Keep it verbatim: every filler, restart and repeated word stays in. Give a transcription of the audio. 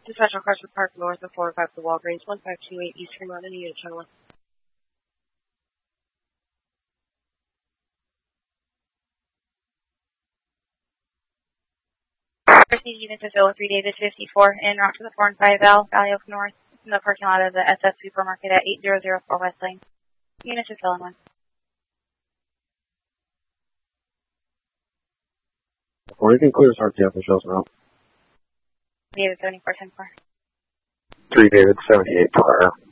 Special cars for Park North of four oh five to Walgreens, one five two eight Eastern Road, unit channel. Proceed unit to fill three David fifty-four en route to the four and five L, Valley Oak North, in the parking lot of the S S Supermarket at eight zero zero four West Lane. Unit to fill in one. Or you can clear this R T F and show us around. David seventy-four ten four. three David seventy-eight prior.